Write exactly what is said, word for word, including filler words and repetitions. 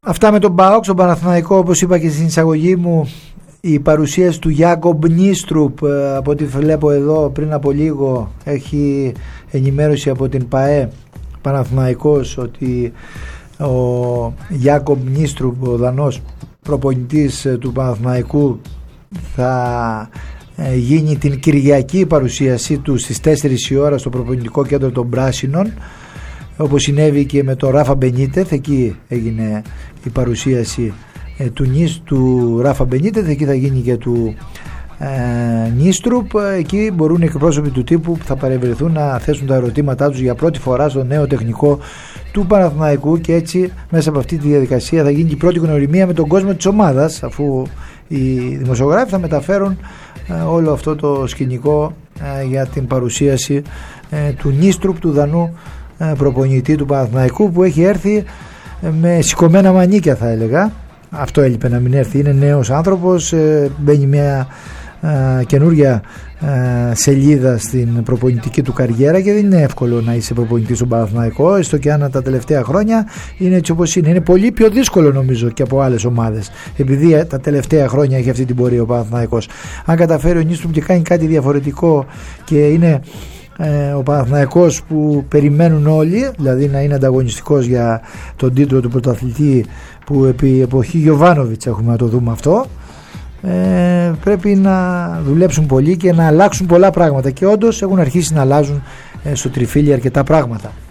Αυτά με τον ΠΑΟΚ, στον Παναθηναϊκό, όπως είπα και στην εισαγωγή μου. Η παρουσίαση του Γιάκομπ Νίστρουπ, από ό,τι βλέπω εδώ πριν από λίγο, έχει ενημέρωση από την ΠΑΕ Παναθηναϊκός ότι ο Γιάκομπ Νίστρουπ, ο Δανός προπονητής του Παναθηναϊκού, θα γίνει την Κυριακή παρουσίασή του στις τέσσερις η ώρα στο προπονητικό κέντρο των Πράσινων, όπως συνέβη και με τον Ράφα Μπενίτεθ. Εκεί έγινε η παρουσίαση του, Νις, του Ράφα Μπενίτεθ, εκεί θα γίνει και του ε, Νίστρουπ. Εκεί μπορούν οι εκπρόσωποι του τύπου που θα παρευρεθούν να θέσουν τα ερωτήματά τους για πρώτη φορά στο νέο τεχνικό του Παναθηναϊκού, και έτσι μέσα από αυτή τη διαδικασία θα γίνει και η πρώτη γνωριμία με τον κόσμο της ομάδας, αφού οι δημοσιογράφοι θα μεταφέρουν ε, όλο αυτό το σκηνικό ε, για την παρουσίαση ε, του Νίστρουπ, του Δανού ε, προπονητή του Παναθηναϊκού, που έχει έρθει ε, με σηκωμένα μανίκια, θα έλεγα. Αυτό έλειπε να μην έρθει. Είναι νέος άνθρωπος, ε, μπαίνει μια ε, καινούργια ε, σελίδα στην προπονητική του καριέρα, και δεν είναι εύκολο να είσαι προπονητής στον Παναθηναϊκό, έστω και αν τα τελευταία χρόνια είναι έτσι όπως είναι. Είναι πολύ πιο δύσκολο νομίζω και από άλλες ομάδες, επειδή ε, τα τελευταία χρόνια έχει αυτή την πορεία ο Παναθηναϊκός. Αν καταφέρει ο Νίστρουπ και κάνει κάτι διαφορετικό και είναι ε, ο Παναθηναϊκός που περιμένουν όλοι, δηλαδή να είναι ανταγωνιστικός για τον τίτλο του πρωταθλητή, που επί εποχή Γιοβάνοβιτς έχουμε να το δούμε αυτό, ε, πρέπει να δουλέψουν πολύ και να αλλάξουν πολλά πράγματα, και όντως έχουν αρχίσει να αλλάζουν ε, στο τριφύλι αρκετά πράγματα.